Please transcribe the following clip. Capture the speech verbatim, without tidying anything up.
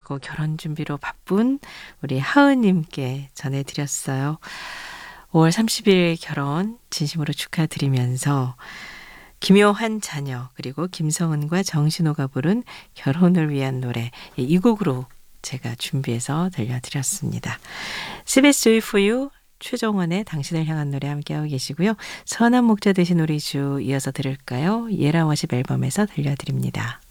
그리고 결혼 준비로 바쁜 우리 하은님께 전해드렸어요. 오월 삼십일 결혼 진심으로 축하드리면서 김요한 자녀 그리고 김성은과 정신호가 부른 결혼을 위한 노래 이 곡으로 제가 준비해서 들려드렸습니다. 씨비에스 Joy for You 최정원의 당신을 향한 노래 함께하고 계시고요. 선한 목자 되신 우리 주 이어서 들을까요? 예라 워십 앨범에서 들려드립니다.